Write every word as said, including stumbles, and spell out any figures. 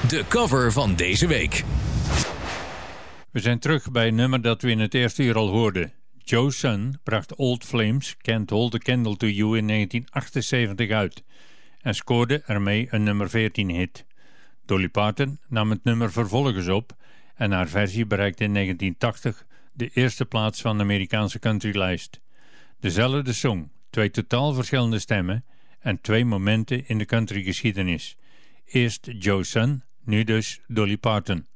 De cover van deze week. We zijn terug bij een nummer dat we in het eerste uur al hoorden. Joe Sun bracht Old Flames Can't Hold a Candle to You in negentien achtenzeventig uit en scoorde ermee een nummer veertien hit. Dolly Parton nam het nummer vervolgens op en haar versie bereikte in negentien tachtig de eerste plaats van de Amerikaanse countrylijst. Dezelfde song, twee totaal verschillende stemmen en twee momenten in de countrygeschiedenis. Eerst Joe Sun, nu dus Dolly Parton.